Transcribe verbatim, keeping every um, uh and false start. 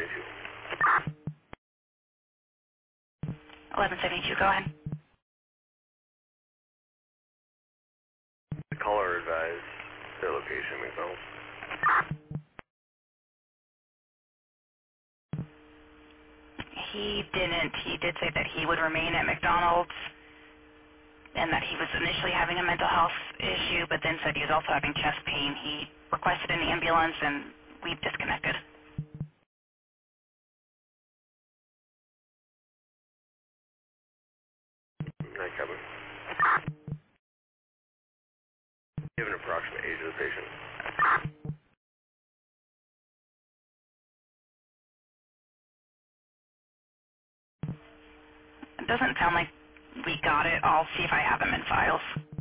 seventy-two. eleven seventy-two, go ahead. The caller advised their location, McDonald's. He didn't. He did say that he would remain at McDonald's and that he was initially having a mental health issue, but then said he was also having chest pain. He requested an ambulance, and we've disconnected. Night cabin. Give an approximate age of the patient. It doesn't sound like we got it. I'll see if I have him in files.